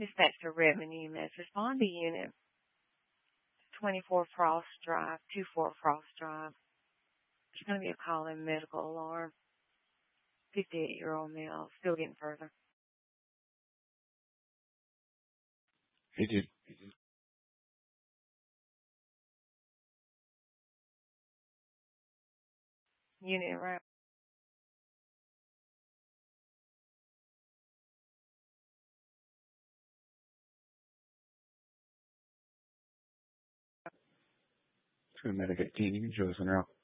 Dispatch a revenue message. Respond to unit 24 Frost Drive, 24 Frost Drive. There's going to be a call-in medical alarm. 58-year-old male, still getting further. He did. Unit around. To a Medicaid team, you can show us an out.